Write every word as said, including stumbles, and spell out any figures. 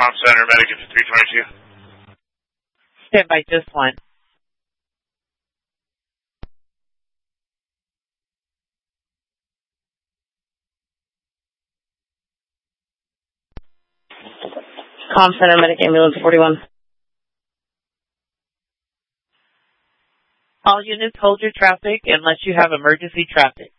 Com Center, medic at three twenty-two. Stand by, just one. Com Center, medic ambulance forty-one. All units, hold your traffic unless you have emergency traffic.